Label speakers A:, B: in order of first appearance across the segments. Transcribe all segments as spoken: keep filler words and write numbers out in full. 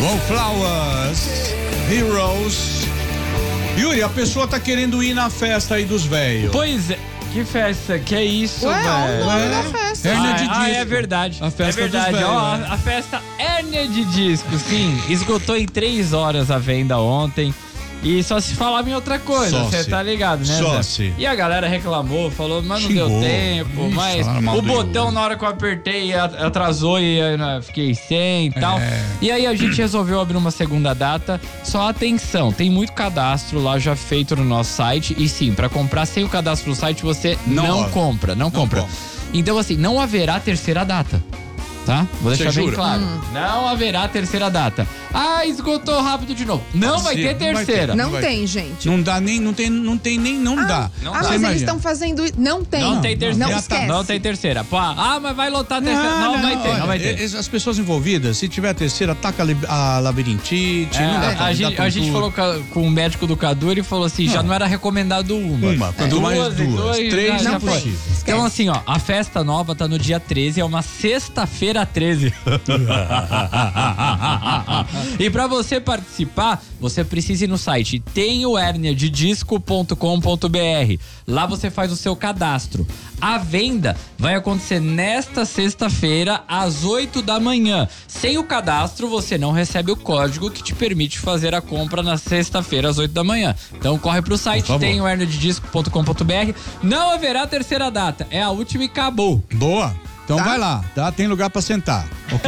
A: Wallflowers, Heroes. Yuri, a pessoa tá querendo ir na festa aí dos velhos.
B: Pois é. Que festa? Que é isso,
C: Ué,
B: velho?
C: o nome da festa.
A: Hérnia
B: Ah,
A: de
B: ah,
A: disco.
B: é verdade.
A: A festa
B: é verdade.
A: dos velhos,
B: Ó,
A: né?
B: a, a festa Hérnia de Disco, sim. Esgotou em três horas a venda ontem. E só se falava em outra coisa,
A: Só
B: você
A: se.
B: tá ligado, né?
A: Só
B: Zé?
A: se.
B: E a galera reclamou, falou, mas não
A: Xingou.
B: deu tempo,
A: Ixi,
B: mas
A: falaram mal
B: o
A: do
B: botão
A: Yuri.
B: na hora que eu apertei a- atrasou e eu né, fiquei sem e tal.
A: É.
B: E aí a gente resolveu abrir uma segunda data. Só atenção, tem muito cadastro lá já feito no nosso site. E sim, pra comprar sem o cadastro no site você
A: Não
B: não,
A: rola.
B: compra, não,
A: Não
B: compra.
A: compra.
B: Então assim, não haverá terceira data. Tá? Vou deixar
A: Você
B: bem
A: jura?
B: claro. Não haverá terceira data. Ah, esgotou rápido de novo. Não vai
A: Sim,
B: ter
A: não vai ter.
B: terceira.
C: Não
A: vai
C: tem, gente.
A: Não dá nem, não tem, não tem nem, não dá.
B: não
C: ah,
B: dá.
C: mas
A: Você
C: eles
A: imagina.
C: estão fazendo. Não tem.
B: Não tem terceira.
C: Não
A: Já tá-
C: esquece.
B: Não tem terceira. Pô, ah, mas vai lotar a terceira. Não, vai ter,
A: olha,
B: não vai ter.
A: es- As pessoas envolvidas, se tiver a terceira, taca a li- a labirintite.
B: É,
A: não dá
B: a,
A: pra-
B: gente,
A: dá
B: a gente
A: tudo.
B: falou ca- com o médico do Cadu, ele falou assim, já não era recomendado uma.
A: Uma, quando mais
B: e
A: duas. Três
B: já,
A: não
B: já foi.
A: possível.
B: Então assim, ó, a festa nova tá no dia treze, é uma sexta-feira treze. E pra você participar, você precisa ir no site tenho hérnia de disco ponto com ponto br. Lá você faz o seu cadastro. A venda vai acontecer nesta sexta-feira às oito da manhã. Sem o cadastro, você não recebe o código que te permite fazer a compra na sexta-feira às oito da manhã. Então corre pro site
A: Por favor.
B: tenho hérnia de disco ponto com ponto br. Não haverá terceira data. É a última e acabou.
A: Boa. Então vai lá, tá? Tem lugar pra sentar, ok?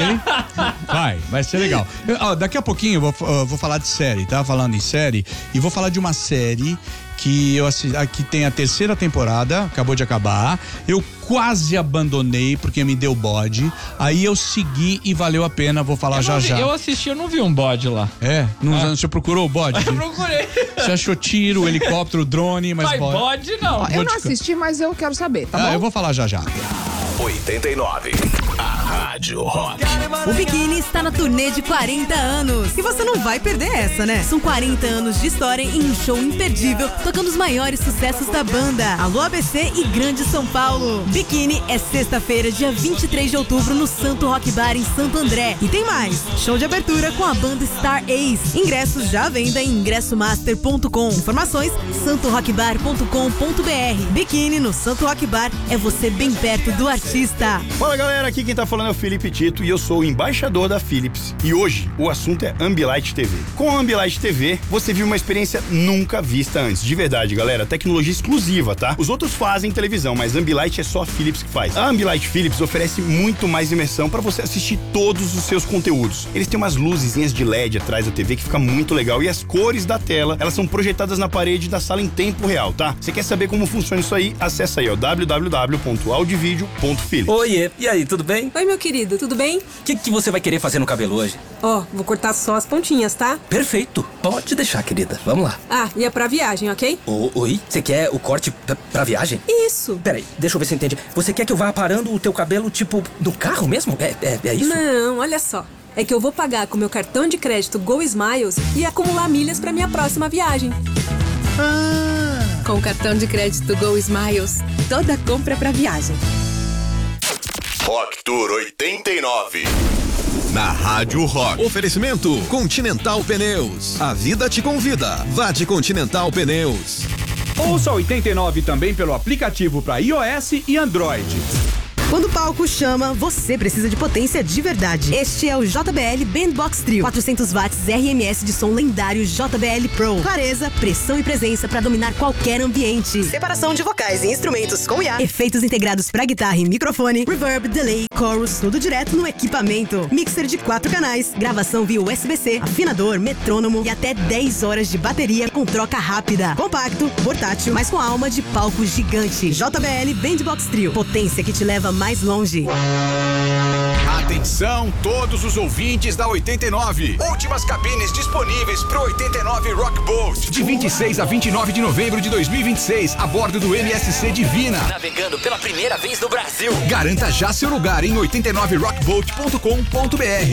A: Vai, vai ser legal. Eu, ó, daqui a pouquinho eu vou, uh, vou falar de série, tá? Falando em série. E vou falar de uma série que eu assi- ah, que tem a terceira temporada, acabou de acabar. Eu quase abandonei porque me deu bode. Aí eu segui e valeu a pena, vou falar
B: Eu
A: já
B: não vi-
A: já.
B: Eu assisti, eu não vi um bode lá.
A: É? Não,
B: Ah.
A: Você procurou o bode?
B: Eu procurei.
A: Você achou tiro, helicóptero, drone, mas
B: Mas
A: bode.
B: bode não.
C: Ó, eu não
A: te-
C: assisti, mas eu quero saber, tá
A: Ah,
C: bom?
A: eu vou falar já já.
D: oitenta e nove. A Rádio Rock.
E: O Biquíni está na turnê de quarenta anos. E você não vai perder essa, né? São quarenta anos de história em um show imperdível, tocando os maiores sucessos da banda. Alô A B C e Grande São Paulo. Biquíni é sexta-feira, dia vinte e três de outubro, no Santo Rock Bar, em Santo André. E tem mais, show de abertura com a banda Star Ace. Ingressos já à venda em ingresso master ponto com. Informações, santo rock bar ponto com ponto br. Biquíni no Santo Rock Bar é você bem perto do artista.
F: Fala galera, aqui quem tá falando é o Felipe Tito e eu sou o embaixador da Philips. E hoje o assunto é Ambilight T V. Com a Ambilight T V, você viu uma experiência nunca vista antes. De verdade, galera, tecnologia exclusiva, tá? Os outros fazem televisão, mas Ambilight é só a Philips que faz. A Ambilight Philips oferece muito mais imersão para você assistir todos os seus conteúdos. Eles têm umas luzinhas de L E D atrás da T V que fica muito legal e as cores da tela, elas são projetadas na parede da sala em tempo real, tá? Você quer saber como funciona isso aí? Acessa aí, ó, w w w ponto audivideo ponto philips.
G: Oiê, e aí, tudo bem?
H: Oi, meu querido, tudo bem?
G: O que, que você vai querer fazer no cabelo hoje?
H: Ó, vou cortar só as pontinhas, tá?
G: Perfeito, pode deixar, querida. Vamos lá.
H: Ah, e é pra viagem, ok?
G: O, oi, você quer o corte pra, pra viagem?
H: Isso.
G: Peraí, deixa eu ver se eu entendi. Você quer que eu vá parando o teu cabelo, tipo, no carro mesmo? É, é, é isso?
H: Não, olha só. É que eu vou pagar com meu cartão de crédito Go Smiles e acumular milhas pra minha próxima viagem.
A: Ah.
I: Com o cartão de crédito Go Smiles, toda compra é pra viagem.
D: Rock Tour oitenta e nove. Na Rádio Rock.
J: Oferecimento Continental Pneus. A vida te convida. Vá de Continental Pneus.
K: Ouça oitenta e nove também pelo aplicativo para iOS e Android.
E: Quando o palco chama, você precisa de potência de verdade. Este é o J B L Bandbox Trio. quatrocentos watts R M S de som lendário J B L Pro. Clareza, pressão e presença para dominar qualquer ambiente. Separação de vocais e instrumentos com I A. Efeitos integrados para guitarra e microfone. Reverb, delay, chorus, tudo direto no equipamento. Mixer de quatro canais, gravação via U S B C, afinador, metrônomo e até dez horas de bateria com troca rápida. Compacto, portátil, mas com alma de palco gigante. J B L Bandbox Trio. Potência que te leva mais longe.
D: Atenção, todos os ouvintes da oitenta e nove. Últimas cabines disponíveis pro oitenta e nove Rock Boat.
K: De vinte e seis a vinte e nove de novembro de dois mil e vinte e seis, a bordo do M S C Divina.
G: Navegando pela primeira vez no Brasil.
K: Garanta já seu lugar em oitenta e nove rock boat ponto com ponto br.